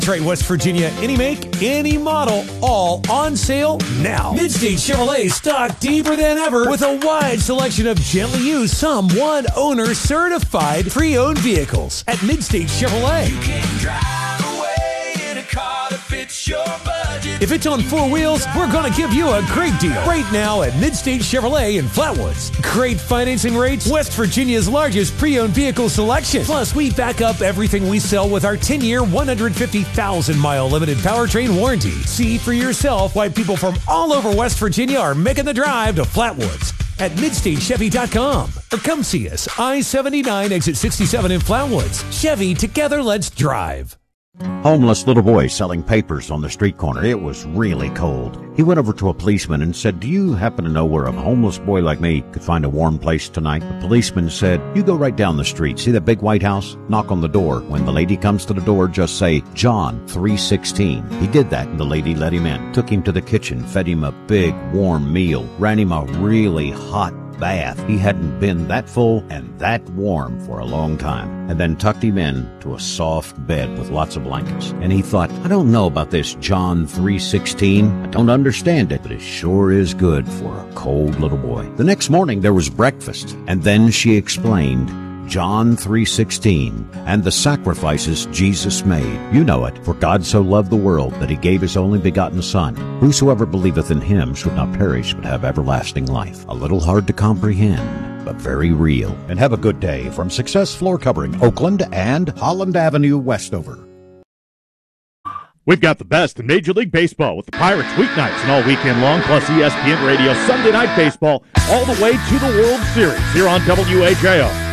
Trade West Virginia, any make, any model, all on sale now. Midstate Chevrolet stock deeper than ever with a wide selection of gently used, some one-owner certified pre-owned vehicles at Midstate Chevrolet. You can drive away in a car that fits your budget. If it's on four wheels, we're going to give you a great deal right now at Midstate Chevrolet in Flatwoods. Great financing rates, West Virginia's largest pre-owned vehicle selection. Plus, we back up everything we sell with our 10-year, 150,000-mile limited powertrain warranty. See for yourself why people from all over West Virginia are making the drive to Flatwoods at MidstateChevy.com. Or come see us, I-79, exit 67 in Flatwoods. Chevy, together, let's drive. Homeless little boy selling papers on the street corner. It was really cold. He went over to a policeman and said, "Do you happen to know where a homeless boy like me could find a warm place tonight?" The policeman said, "You go right down the street. See that big white house? Knock on the door. When the lady comes to the door, just say, John 316. He did that, and the lady let him in. Took him to the kitchen, fed him a big, warm meal, ran him a really hot bath. He hadn't been that full and that warm for a long time, and then tucked him in to a soft bed with lots of blankets. And he thought, I don't know about this John 3:16. I don't understand it, but it sure is good for a cold little boy. The next morning there was breakfast, and then she explained John 3:16 and the sacrifices Jesus made. You know it. For God so loved the world that he gave his only begotten Son. Whosoever believeth in him should not perish but have everlasting life. A little hard to comprehend, but very real. And have a good day from Success Floor Covering, Oakland and Holland Avenue, Westover. We've got the best in Major League Baseball with the Pirates weeknights and all weekend long, plus ESPN Radio Sunday Night Baseball all the way to the World Series here on WAJO.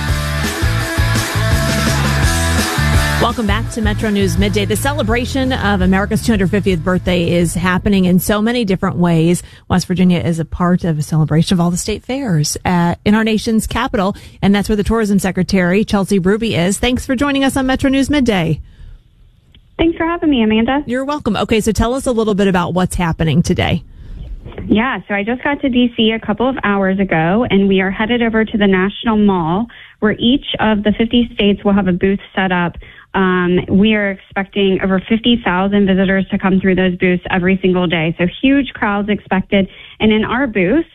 Welcome back to Metro News Midday. The celebration of America's 250th birthday is happening in so many different ways. West Virginia is a part of a celebration of all the state fairs in our nation's capital, and that's where the Tourism Secretary, Chelsea Ruby, is. Thanks for joining us on Metro News Midday. Thanks for having me, Amanda. You're welcome. Okay, so tell us a little bit about what's happening today. Yeah, so I just got to D.C. a couple of hours ago, and we are headed over to the National Mall, where each of the 50 states will have a booth set up. We are expecting over 50,000 visitors to come through those booths every single day. So huge crowds expected. And in our booth,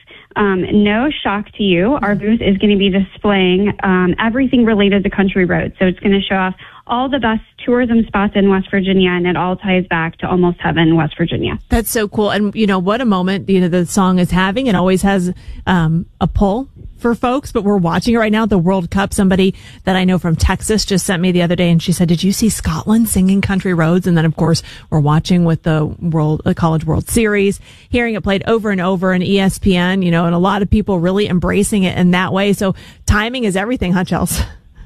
no shock to you, our booth is going to be displaying everything related to country roads. So it's going to show off all the best tourism spots in West Virginia, and it all ties back to Almost Heaven, West Virginia. That's so cool. And, you know, what a moment, you know, the song is having. It always has a pull for folks, but we're watching it right now, the World Cup. Somebody that I know from Texas just sent me the other day, and she said, "Did you see Scotland singing Country Roads?" And then, of course, we're watching with the College World Series, hearing it played over and over in ESPN, you know, and a lot of people really embracing it in that way. So timing is everything, huh, Chelsea?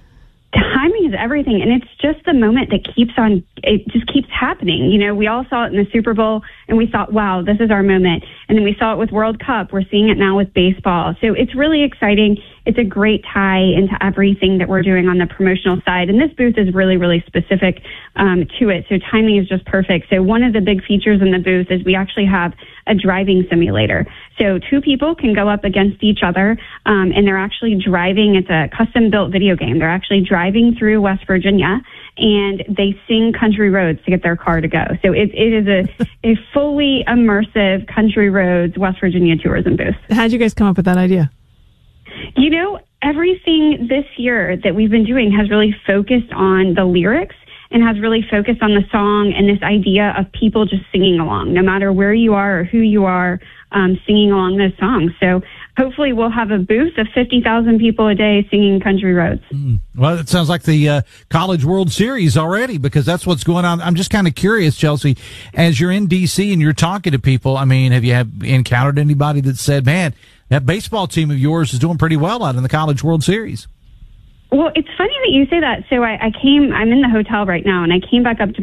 Timing is everything, and it's just the moment that it just keeps happening. You know, we all saw it in the Super Bowl, and we thought, wow, this is our moment. And then we saw it with World Cup. We're seeing it now with baseball. So it's really exciting. It's a great tie into everything that we're doing on the promotional side. And this booth is really, really specific to it. So timing is just perfect. So one of the big features in the booth is we actually have a driving simulator. So two people can go up against each other, and they're actually driving. It's a custom-built video game. They're actually driving through West Virginia, and they sing Country Roads to get their car to go. So it is a fully immersive Country Roads West Virginia tourism booth. How'd you guys come up with that idea? You know, everything this year that we've been doing has really focused on the lyrics and has really focused on the song and this idea of people just singing along, no matter where you are or who you are, singing along those songs. So hopefully we'll have a booth of 50,000 people a day singing Country Roads. Well, it sounds like the College World Series already, because that's what's going on. I'm just kind of curious, Chelsea, as you're in D.C. and you're talking to people, I mean, have you encountered anybody that said, man, that baseball team of yours is doing pretty well out in the College World Series? Well, it's funny that you say that. So I'm in the hotel right now, and I came back up to